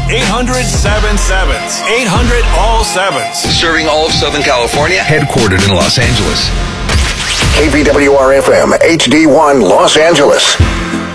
800-7-7s. 800 all sevens. Serving all of Southern California, headquartered in Los Angeles. KVWR-FM, HD1, Los Angeles.